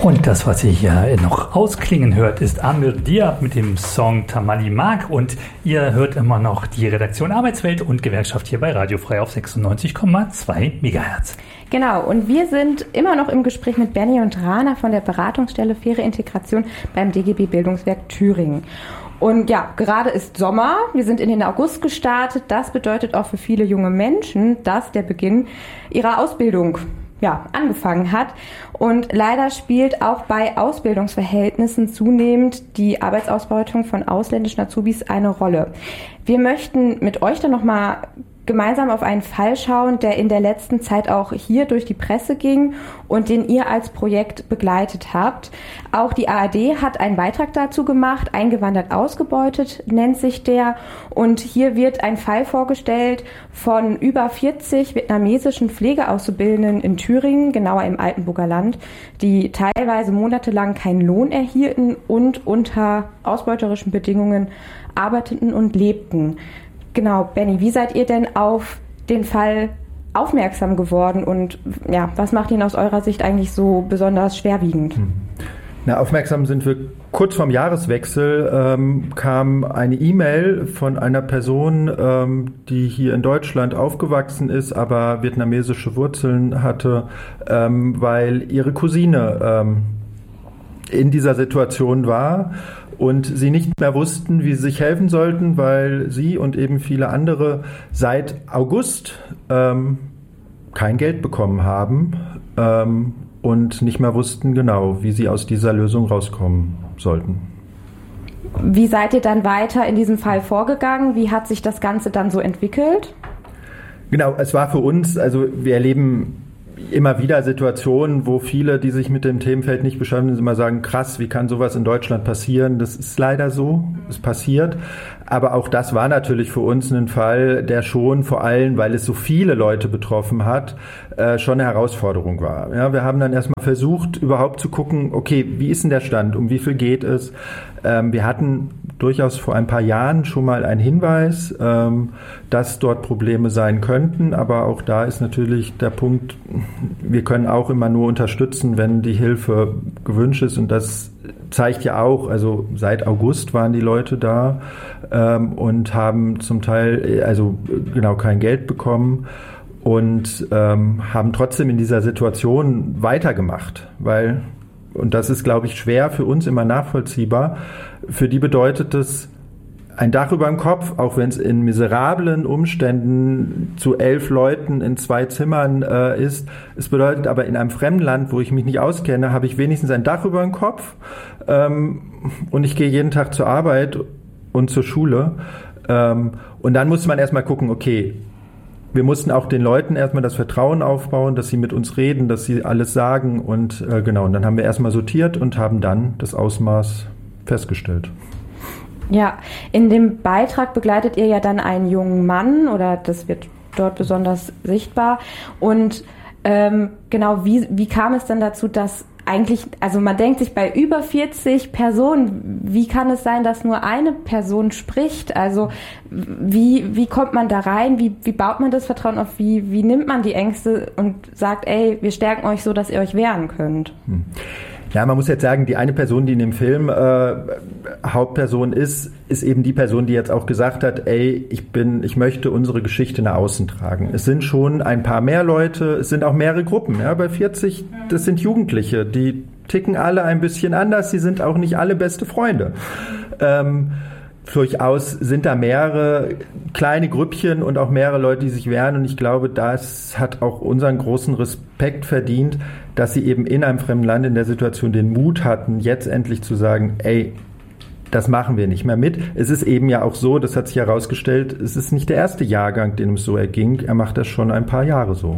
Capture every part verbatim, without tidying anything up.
Und das, was ihr hier noch ausklingen hört, ist Amir Diab mit dem Song Tamali Mag. Und ihr hört immer noch die Redaktion Arbeitswelt und Gewerkschaft hier bei Radio Frei auf sechsundneunzig Komma zwei Megahertz. Genau, und wir sind immer noch im Gespräch mit Benny und Rana von der Beratungsstelle Faire Integration beim D G B Bildungswerk Thüringen. Und ja, gerade ist Sommer, wir sind in den August gestartet. Das bedeutet auch für viele junge Menschen, dass der Beginn ihrer Ausbildung ja, angefangen hat. Und leider spielt auch bei Ausbildungsverhältnissen zunehmend die Arbeitsausbeutung von ausländischen Azubis eine Rolle. Wir möchten mit euch dann nochmal gemeinsam auf einen Fall schauen, der in der letzten Zeit auch hier durch die Presse ging und den ihr als Projekt begleitet habt. Auch die A R D hat einen Beitrag dazu gemacht, Eingewandert ausgebeutet nennt sich der. Und hier wird ein Fall vorgestellt von über vierzig vietnamesischen Pflegeauszubildenden in Thüringen, genauer im Altenburger Land, die teilweise monatelang keinen Lohn erhielten und unter ausbeuterischen Bedingungen arbeiteten und lebten. Genau, Benny, wie seid ihr denn auf den Fall aufmerksam geworden und ja, was macht ihn aus eurer Sicht eigentlich so besonders schwerwiegend? Na, aufmerksam sind wir kurz vorm Jahreswechsel, ähm, kam eine E-Mail von einer Person, ähm, die hier in Deutschland aufgewachsen ist, aber vietnamesische Wurzeln hatte, ähm, weil ihre Cousine ähm, in dieser Situation war und sie nicht mehr wussten, wie sie sich helfen sollten, weil sie und eben viele andere seit August ähm, kein Geld bekommen haben ähm, und nicht mehr wussten genau, wie sie aus dieser Lösung rauskommen sollten. Wie seid ihr dann weiter in diesem Fall vorgegangen? Wie hat sich das Ganze dann so entwickelt? Genau, es war für uns, also wir erleben immer wieder Situationen, wo viele, die sich mit dem Themenfeld nicht beschäftigen, immer sagen, krass, wie kann sowas in Deutschland passieren? Das ist leider so, es passiert. Aber auch das war natürlich für uns ein Fall, der schon vor allem, weil es so viele Leute betroffen hat, äh, schon eine Herausforderung war. Ja, wir haben dann erstmal versucht, überhaupt zu gucken, okay, wie ist denn der Stand, um wie viel geht es? Ähm, wir hatten durchaus vor ein paar Jahren schon mal einen Hinweis, ähm, dass dort Probleme sein könnten, aber auch da ist natürlich der Punkt, wir können auch immer nur unterstützen, wenn die Hilfe gewünscht ist und das zeigt ja auch, also seit August waren die Leute da ähm, und haben zum Teil also genau kein Geld bekommen und ähm, haben trotzdem in dieser Situation weitergemacht, weil, und das ist, glaube ich, schwer für uns immer nachvollziehbar, für die bedeutet es ein Dach über dem Kopf, auch wenn es in miserablen Umständen zu elf Leuten in zwei Zimmern äh, ist. Es bedeutet aber in einem fremden Land, wo ich mich nicht auskenne, habe ich wenigstens ein Dach über dem Kopf ähm, und ich gehe jeden Tag zur Arbeit und zur Schule. Ähm, und dann muss man erstmal gucken, okay, wir mussten auch den Leuten erstmal das Vertrauen aufbauen, dass sie mit uns reden, dass sie alles sagen und äh, genau, und dann haben wir erstmal sortiert und haben dann das Ausmaß festgestellt. Ja, in dem Beitrag begleitet ihr ja dann einen jungen Mann oder das wird dort besonders sichtbar und ähm, genau, wie, wie kam es dann dazu, dass eigentlich, also man denkt sich bei über vierzig Personen, wie kann es sein, dass nur eine Person spricht? Also wie, wie kommt man da rein? Wie, wie baut man das Vertrauen auf? Wie, wie nimmt man die Ängste und sagt, ey, wir stärken euch so, dass ihr euch wehren könnt? Hm. Ja, man muss jetzt sagen, die eine Person, die in dem Film äh, Hauptperson ist, ist eben die Person, die jetzt auch gesagt hat, ey, ich bin, ich möchte unsere Geschichte nach außen tragen. Es sind schon ein paar mehr Leute, es sind auch mehrere Gruppen. Ja, bei vierzig, das sind Jugendliche, die ticken alle ein bisschen anders, sie sind auch nicht alle beste Freunde. Ähm, Durchaus sind da mehrere kleine Grüppchen und auch mehrere Leute, die sich wehren. Und ich glaube, das hat auch unseren großen Respekt verdient, dass sie eben in einem fremden Land in der Situation den Mut hatten, jetzt endlich zu sagen, ey, das machen wir nicht mehr mit. Es ist eben ja auch so, das hat sich herausgestellt, es ist nicht der erste Jahrgang, dem es so erging. Er macht das schon ein paar Jahre so.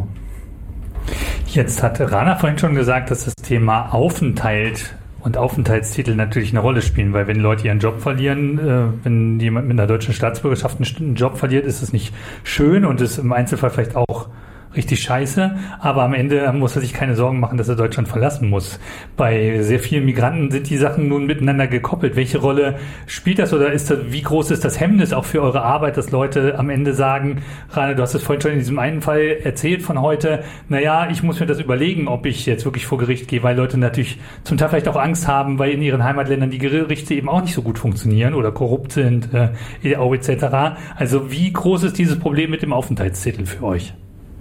Jetzt hatte Rana vorhin schon gesagt, dass das Thema Aufenthalt und Aufenthaltstitel natürlich eine Rolle spielen, weil wenn Leute ihren Job verlieren, äh, wenn jemand mit einer deutschen Staatsbürgerschaft einen Job verliert, ist das nicht schön und ist im Einzelfall vielleicht auch richtig scheiße, aber am Ende muss er sich keine Sorgen machen, dass er Deutschland verlassen muss. Bei sehr vielen Migranten sind die Sachen nun miteinander gekoppelt. Welche Rolle spielt das oder ist das, wie groß ist das Hemmnis auch für eure Arbeit, dass Leute am Ende sagen, Rane, du hast es vorhin schon in diesem einen Fall erzählt von heute, naja, ich muss mir das überlegen, ob ich jetzt wirklich vor Gericht gehe, weil Leute natürlich zum Teil vielleicht auch Angst haben, weil in ihren Heimatländern die Gerichte eben auch nicht so gut funktionieren oder korrupt sind, äh, et cetera. Also wie groß ist dieses Problem mit dem Aufenthaltstitel für euch?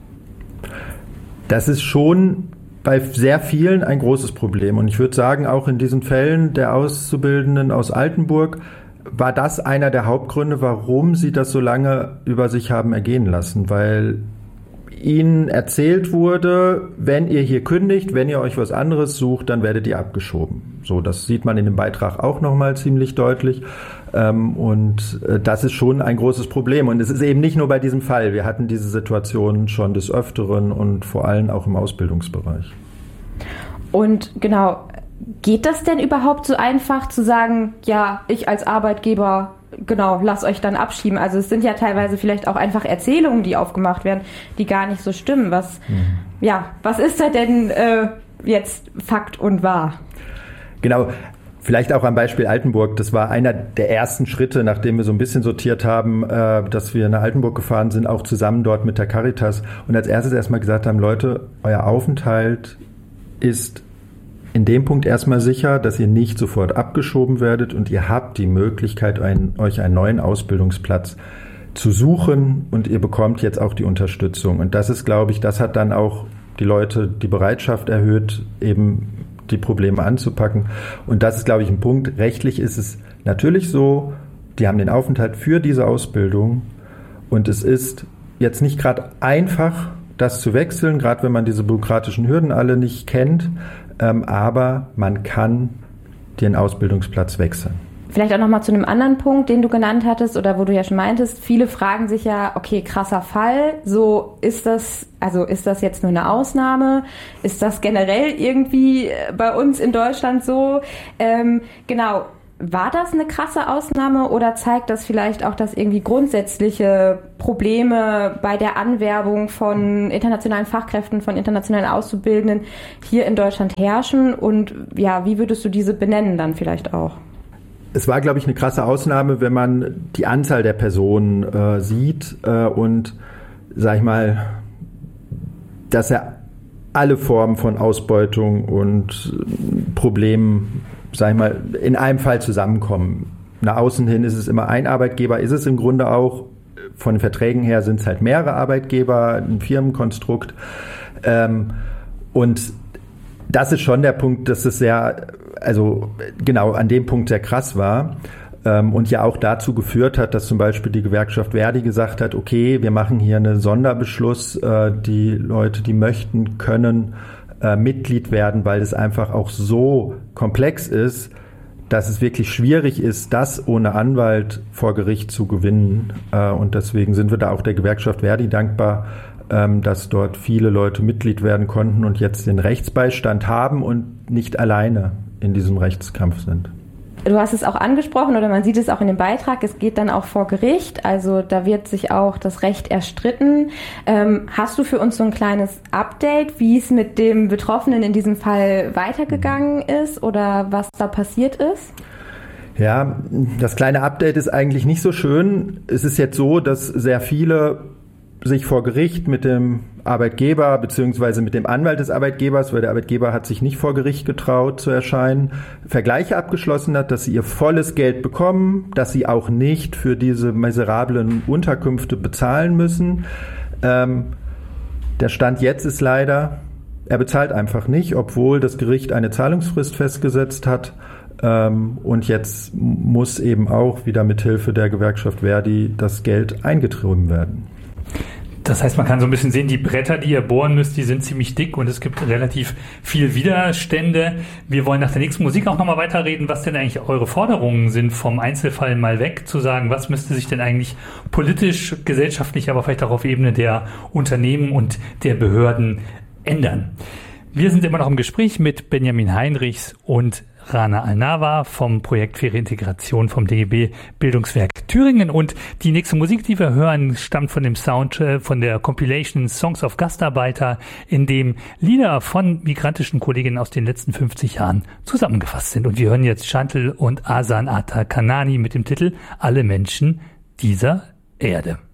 Das ist schon bei sehr vielen ein großes Problem. Und ich würde sagen, auch in diesen Fällen der Auszubildenden aus Altenburg war das einer der Hauptgründe, warum sie das so lange über sich haben ergehen lassen. Weil ihnen erzählt wurde, wenn ihr hier kündigt, wenn ihr euch was anderes sucht, dann werdet ihr abgeschoben. So, das sieht man in dem Beitrag auch nochmal ziemlich deutlich. Und das ist schon ein großes Problem. Und es ist eben nicht nur bei diesem Fall. Wir hatten diese Situation schon des Öfteren und vor allem auch im Ausbildungsbereich. Und genau, geht das denn überhaupt so einfach zu sagen, ja, ich als Arbeitgeber, genau, lass euch dann abschieben? Also es sind ja teilweise vielleicht auch einfach Erzählungen, die aufgemacht werden, die gar nicht so stimmen. Was, mhm. ja, was ist da denn äh, jetzt Fakt und wahr? Genau. Vielleicht auch am Beispiel Altenburg. Das war einer der ersten Schritte, nachdem wir so ein bisschen sortiert haben, äh, dass wir nach Altenburg gefahren sind, auch zusammen dort mit der Caritas. Und als erstes erstmal gesagt haben, Leute, euer Aufenthalt ist in dem Punkt erstmal sicher, dass ihr nicht sofort abgeschoben werdet und ihr habt die Möglichkeit, einen, euch einen neuen Ausbildungsplatz zu suchen und ihr bekommt jetzt auch die Unterstützung. Und das ist, glaube ich, das hat dann auch die Leute die Bereitschaft erhöht, eben die Probleme anzupacken. Und das ist, glaube ich, ein Punkt. Rechtlich ist es natürlich so, die haben den Aufenthalt für diese Ausbildung und es ist jetzt nicht gerade einfach, das zu wechseln, gerade wenn man diese bürokratischen Hürden alle nicht kennt, ähm, aber man kann den Ausbildungsplatz wechseln. Vielleicht auch nochmal zu einem anderen Punkt, den du genannt hattest oder wo du ja schon meintest, viele fragen sich ja, okay, krasser Fall, so ist das, also ist das jetzt nur eine Ausnahme? Ist das generell irgendwie bei uns in Deutschland so? Ähm, genau, war das eine krasse Ausnahme oder zeigt das vielleicht auch, dass irgendwie grundsätzliche Probleme bei der Anwerbung von internationalen Fachkräften, von internationalen Auszubildenden hier in Deutschland herrschen? Und ja, wie würdest du diese benennen dann vielleicht auch? Es war, glaube ich, eine krasse Ausnahme, wenn man die Anzahl der Personen äh, sieht äh, und, sag ich mal, dass er alle Formen von Ausbeutung und Problemen, sag ich mal, in einem Fall zusammenkommen. Nach außen hin ist es immer ein Arbeitgeber, ist es im Grunde auch, von den Verträgen her sind es halt mehrere Arbeitgeber, ein Firmenkonstrukt. Ähm, und das ist schon der Punkt, dass es sehr, also genau an dem Punkt sehr krass war ähm, und ja auch dazu geführt hat, dass zum Beispiel die Gewerkschaft Verdi gesagt hat, okay, wir machen hier einen Sonderbeschluss, äh, die Leute, die möchten, können äh, Mitglied werden, weil es einfach auch so komplex ist, dass es wirklich schwierig ist, das ohne Anwalt vor Gericht zu gewinnen. Äh, und deswegen sind wir da auch der Gewerkschaft Verdi dankbar, dass dort viele Leute Mitglied werden konnten und jetzt den Rechtsbeistand haben und nicht alleine in diesem Rechtskampf sind. Du hast es auch angesprochen oder man sieht es auch in dem Beitrag, es geht dann auch vor Gericht, also da wird sich auch das Recht erstritten. Ähm, hast du für uns so ein kleines Update, wie es mit dem Betroffenen in diesem Fall weitergegangen ist oder was da passiert ist? Ja, das kleine Update ist eigentlich nicht so schön. Es ist jetzt so, dass sehr viele sich vor Gericht mit dem Arbeitgeber beziehungsweise mit dem Anwalt des Arbeitgebers, weil der Arbeitgeber hat sich nicht vor Gericht getraut zu erscheinen, Vergleiche abgeschlossen hat, dass sie ihr volles Geld bekommen, dass sie auch nicht für diese miserablen Unterkünfte bezahlen müssen. Ähm, der Stand jetzt ist leider, er bezahlt einfach nicht, obwohl das Gericht eine Zahlungsfrist festgesetzt hat. Ähm, und jetzt muss eben auch wieder mit Hilfe der Gewerkschaft Verdi das Geld eingetrieben werden. Das heißt, man kann so ein bisschen sehen, die Bretter, die ihr bohren müsst, die sind ziemlich dick und es gibt relativ viel Widerstände. Wir wollen nach der nächsten Musik auch nochmal weiterreden, was denn eigentlich eure Forderungen sind, vom Einzelfall mal weg zu sagen, was müsste sich denn eigentlich politisch, gesellschaftlich, aber vielleicht auch auf Ebene der Unternehmen und der Behörden ändern. Wir sind immer noch im Gespräch mit Benjamin Heinrichs und Rana Al-Nawa vom Projekt Faire Integration vom D G B Bildungswerk Thüringen. Und die nächste Musik, die wir hören, stammt von dem Sound, von der Compilation Songs of Gastarbeiter, in dem Lieder von migrantischen Kolleginnen aus den letzten fünfzig Jahren zusammengefasst sind. Und wir hören jetzt Chantal und Asan Ata Kanani mit dem Titel Alle Menschen dieser Erde.